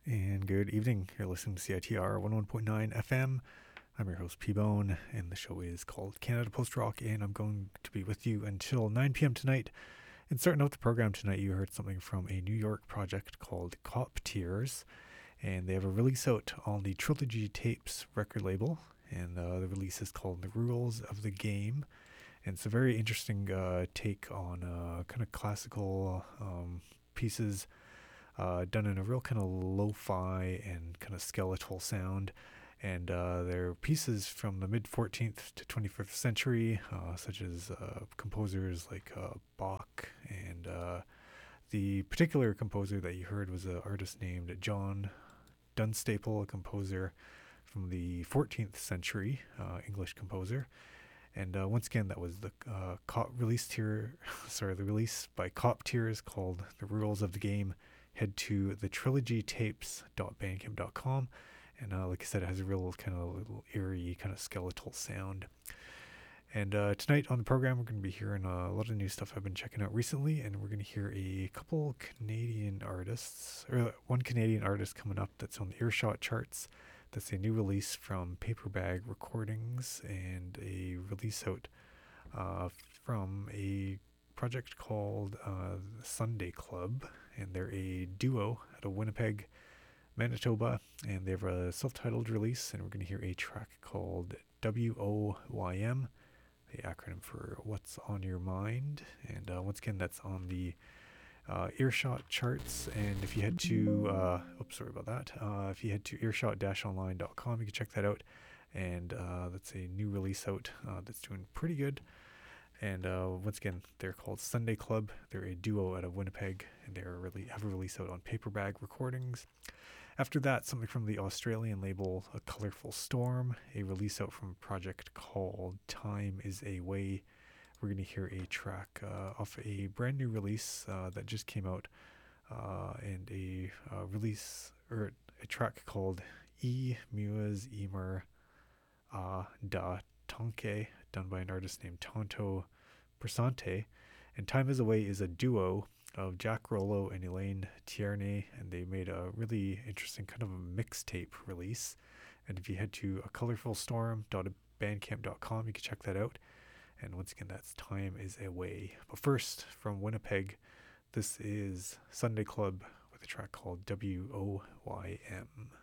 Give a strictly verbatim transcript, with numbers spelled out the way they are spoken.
and good evening. You're listening to C I T R one oh one point nine F M. I'm your host, P-Bone, and the show is called Canada Post Rock, and I'm going to be with you until nine p.m. tonight. And starting out the program tonight, you heard something from a New York project called Cop Tears, and they have a release out on the Trilogy Tapes record label, and uh, the release is called The Rules of the Game. And it's a very interesting uh, take on uh, kind of classical um, pieces uh, done in a real kind of lo-fi and kind of skeletal sound. And uh, they're pieces from the mid-fourteenth to twenty-fifth century, uh, such as uh, composers like uh, Bach. And uh, the particular composer that you heard was an artist named John Dunstaples, a composer from the fourteenth century, uh, English composer. And uh, once again, that was the uh, cop released here, sorry, the release by Cop Tears called The Rules of the Game. Head to the trilogy tapes dot bandcamp dot com. And uh, like I said, it has a real kind of little eerie, kind of skeletal sound. And uh, tonight on the program, we're going to be hearing uh, a lot of new stuff I've been checking out recently. And we're going to hear a couple Canadian artists, or one Canadian artist coming up that's on the Earshot charts. That's a new release from Paperbag Recordings, and a release out uh, from a project called uh, Sunday Club. And they're a duo out of Winnipeg, Manitoba, and they have a self-titled release, and we're going to hear a track called W O Y M, the acronym for What's on Your Mind. And uh, once again, that's on the uh, Earshot charts. And if you head to, uh, oops, sorry about that. Uh, if you head to earshot dash online dot com, you can check that out. And uh, that's a new release out uh, that's doing pretty good. And uh, once again, they're called Sunday Club. They're a duo out of Winnipeg, and they really have a release out on Paperbag Recordings. After that, something from the Australian label, A Colorful Storm, a release out from a project called Time is a Way. We're going to hear a track uh, off a brand new release uh, that just came out, uh, and a uh, release, or a track called E Muas Emer uh, Da Tonke, done by an artist named Tonto Persante. And Time is Away is a duo of Jack Rollo and Elaine Tierney, and they made a really interesting kind of a mixtape release. And if you head to a colorful storm dot bandcamp dot com, you can check that out. And once again, that's Time is Away. But first, from Winnipeg, this is Sunday Club with a track called W O Y M.